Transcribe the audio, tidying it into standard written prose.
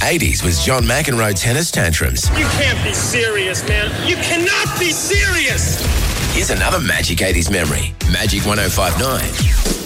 80s was John McEnroe tennis tantrums. You can't be serious, man. You cannot be serious. Here's another Magic 80s memory. Magic 105.9.